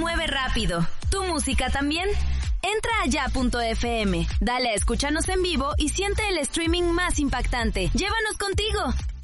mueve rápido. ¿Tu música también? Entra a ya.fm, dale a escúchanos en vivo y siente el streaming más impactante. ¡Llévanos contigo!